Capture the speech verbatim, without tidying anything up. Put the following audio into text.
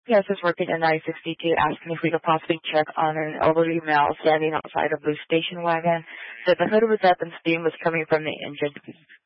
Yes, it's working at nine sixty-two, asking if we could possibly check on an elderly male standing outside a blue station wagon. So the hood was up and steam was coming from the engine.